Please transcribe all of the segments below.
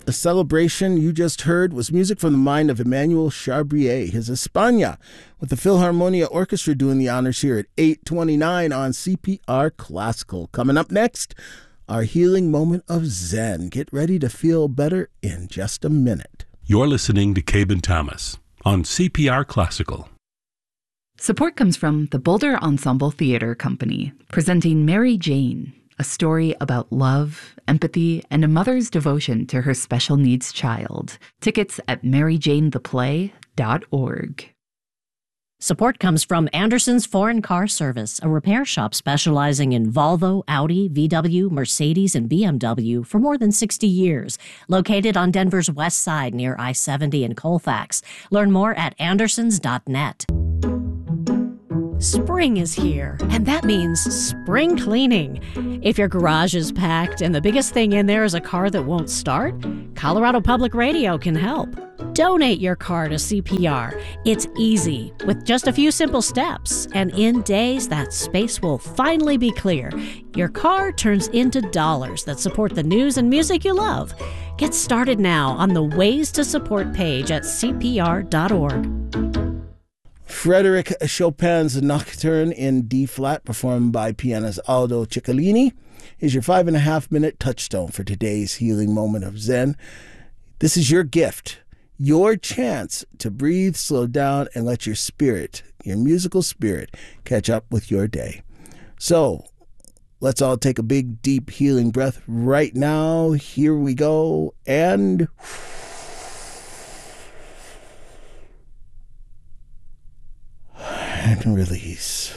A celebration you just heard was music from the mind of Emmanuel Charbrier, his España, with the Philharmonia Orchestra doing the honors here at 8:29 on CPR Classical. Coming up next, our healing moment of Zen. Get ready to feel better in just a minute. You're listening to Cabin Thomas on CPR Classical. Support comes from the Boulder Ensemble Theater Company, presenting Mary Jane, a story about love, empathy, and a mother's devotion to her special needs child. Tickets at maryjanetheplay.org. Support comes from Anderson's Foreign Car Service, a repair shop specializing in Volvo, Audi, VW, Mercedes, and BMW for more than 60 years. Located on Denver's west side near I-70 and Colfax. Learn more at andersons.net. Spring is here, and that means spring cleaning. If your garage is packed and the biggest thing in there is a car that won't start, Colorado Public Radio can help. Donate your car to CPR. It's easy, with just a few simple steps, and in days that space will finally be clear. Your car turns into dollars that support the news and music you love. Get started now on the Ways to Support page at CPR.org. Frédéric Chopin's Nocturne in D-flat, performed by pianist Aldo Ciccolini, is your 5.5-minute touchstone for today's healing moment of Zen. This is your gift, your chance to breathe, slow down, and let your spirit, your musical spirit, catch up with your day. So, let's all take a big, deep, healing breath right now. Here we go, and release.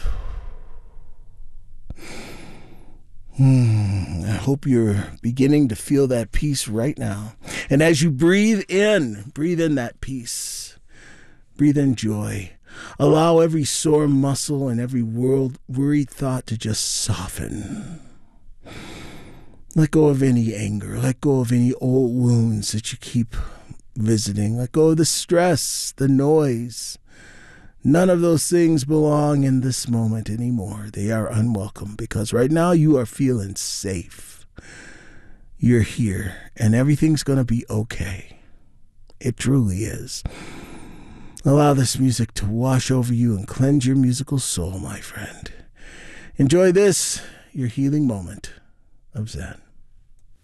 I hope you're beginning to feel that peace right now. And as you breathe in that peace. Breathe in joy. Allow every sore muscle and every worried thought to just soften. Let go of any anger. Let go of any old wounds that you keep visiting. Let go of the stress, the noise. None of those things belong in this moment anymore. They are unwelcome because right now you are feeling safe. You're here and everything's going to be okay. It truly is. Allow this music to wash over you and cleanse your musical soul, my friend. Enjoy this, your healing moment of Zen.